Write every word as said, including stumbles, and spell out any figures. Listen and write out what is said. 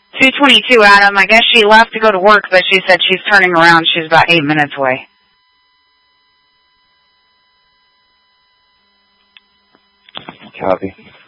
two twenty-two, Adam. I guess she left to go to work, but she said she's turning around. She's about eight minutes away. Copy.